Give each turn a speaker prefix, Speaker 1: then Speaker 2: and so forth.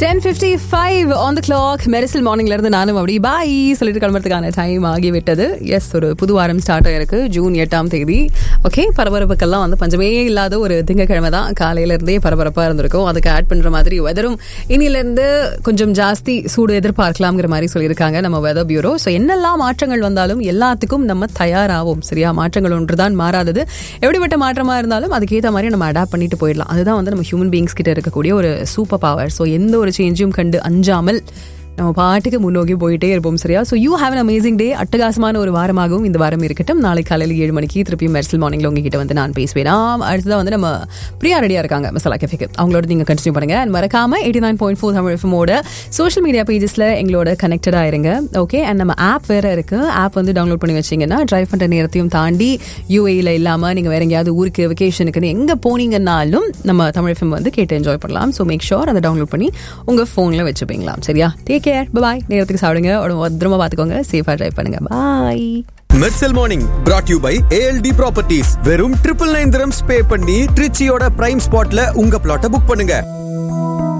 Speaker 1: 10:55 on the clock. Mersal மார்னிங்ல இருந்து நானும் அப்படி பாய் சொல்லிட்டு கிளம்புறதுக்கான டைம் ஆகிவிட்டது. எஸ், ஒரு புது வாரம் ஸ்டார்ட் ஆயிருக்கு. ஜூன் 8ஆம் தேதி. ஓகே, பரபரப்புக்கெல்லாம் வந்து பஞ்சமே இல்லாத ஒரு திங்கக்கிழமை தான். காலையில இருந்தே பரபரப்பா இருந்திருக்கும். அதுக்கு ஆட் பண்ற மாதிரி வெதரும் இனில இருந்து கொஞ்சம் ஜாஸ்தி சூடு எதிர்பார்க்கலாம்ங்கிற மாதிரி சொல்லியிருக்காங்க நம்ம வெதர் பியூரோ. ஸோ என்னெல்லாம் மாற்றங்கள் வந்தாலும் எல்லாத்துக்கும் நம்ம தயாராகும். சரியா, மாற்றங்கள் ஒன்றுதான் மாறாதது. எப்படிப்பட்ட மாற்றமா இருந்தாலும் அதுக்கேற்ற மாதிரி நம்ம அடாப்ட் பண்ணிட்டு போயிடலாம். அதுதான் வந்து நம்ம ஹியூமன் பீயிங்ஸ் கிட்ட இருக்கக்கூடிய ஒரு சூப்பர் பவர். ஸோ எந்த ஒரு சேஞ்சையும் கண்டு அஞ்சாமல் நம்ம பாட்டுக்கு முன்னோக்கி போயிட்டே இருப்போம். சரியா, so you have an amazing டே. அட்டகாசமான ஒரு வாரமாகவும் இந்த வாரம் இருக்கட்டும். நாளை காலையில் 7 மணிக்கு திருப்பியும் மெர்சல் மார்னிங்ல உங்ககிட்ட வந்து நான் பேசுவேன். அடுத்ததான் வந்து நம்ம பிரியா ரெடியா இருக்காங்க மசாலா கேஃபேக்கு. அவங்களோட நீங்க கண்டினியூ பண்ணுங்க. அண்ட் மறக்காம 89.4 தமிழ் எஃப்எம்மோட சோஷியல் மீடியா பேஜஸ்ல எங்களோட கனெக்டடா இருங்க. ஓகே, அண்ட் நம்ம ஆப் வேற இருக்கு. ஆப் வந்து டவுன்லோட் பண்ணி வச்சீங்கன்னா டிரைவ் பண்ற நேரத்தையும் தாண்டி யூஏல இல்லாம நீங்க வேற எங்கேயாவது ஊருக்கு வெக்கேஷனுக்குன்னு எங்க போனீங்கன்னாலும் நம்ம தமிழ் எஃப்எம் வந்து கேட்டு என்ஜாய் பண்ணலாம். ஸோ மேக் ஷோர் அதை டவுன்லோட் பண்ணி உங்க போன்ல வச்சுப்பீங்களா. சரியா, டேக் கேர், பாய். நேரத்துக்கு சாப்பிடுங்க, பத்திரமா பாத்துக்கோங்க, சேஃபா டிரைவ் பண்ணுங்க. பாய்.
Speaker 2: Mersal morning brought you by ALD properties. வெறும் 999 dirhams பே பண்ணி ட்ரிச்சியோட பிரைம் ஸ்பாட்ல உங்க பிளாட்டை புக் பண்ணுங்க.